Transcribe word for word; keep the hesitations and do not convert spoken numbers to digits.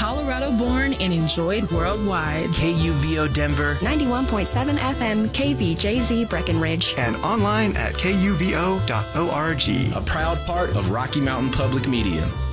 Colorado born and enjoyed worldwide. K U V O Denver, ninety-one point seven F M K V J Z Breckenridge, and online at K U V O dot org. A proud part of Rocky Mountain Public Media.